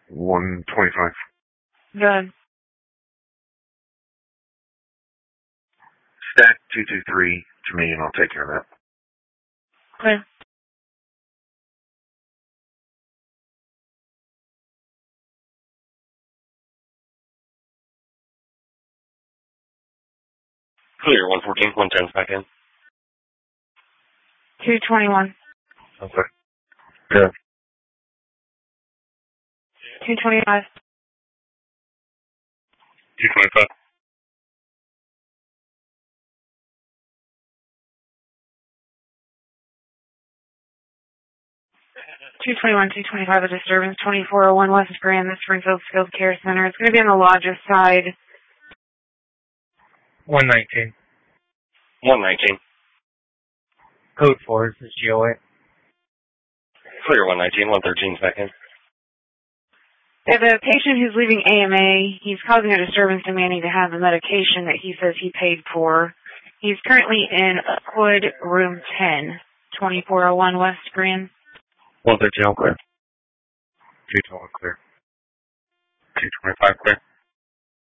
125. Good. Stack 223 to me, and I'll take care of that. Clear. Clear, 114, 110 back in. 221. Okay. Good. 225. 225. 221, 225, a disturbance, 2401 West Grand, the Springfield Skilled Care Center. It's going to be on the Lodges side. 119. 119. Code 4 is GOA. Clear, 119, 113 back in. Yeah, the patient who's leaving AMA, he's causing a disturbance demanding to have the medication that he says he paid for. He's currently in Oakwood, room 10, 2401 West Grand. 113 clear. 212 clear. 225 clear.